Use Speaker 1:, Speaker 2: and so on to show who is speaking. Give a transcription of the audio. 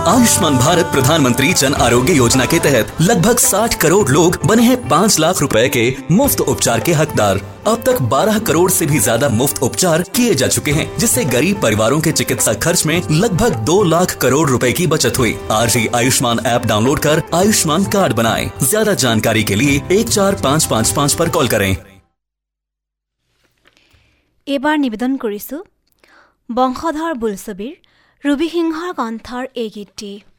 Speaker 1: आयुष्मान भारत प्रधानमंत्री जन आरोग्य योजना के तहत लगभग 60 करोड़ लोग बने हैं 5 लाख रुपए के मुफ्त उपचार के हकदार। अब तक 12 करोड़ से भी ज्यादा मुफ्त उपचार किए जा चुके हैं, जिससे गरीब परिवारों के चिकित्सा खर्च में लगभग 2 लाख करोड़ रुपए की बचत हुई। आज ही आयुष्मान ऐप डाउनलोड कर आयुष्मान कार्ड बनाएं। ज्यादा जानकारी के लिए 14555 पर कॉल करें।
Speaker 2: এবাৰ নিবেদন কৰিছো বংশধৰ বোলছবিৰ ৰুবি সিংহৰ কণ্ঠৰ এই গীতটি।